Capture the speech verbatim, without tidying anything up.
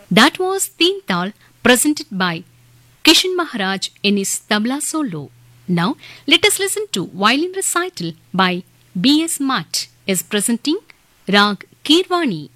That was Teen Tal presented by Kishan Maharaj in his tabla solo. Now let us listen to violin recital by B S Matt is presenting Rag Kirwani.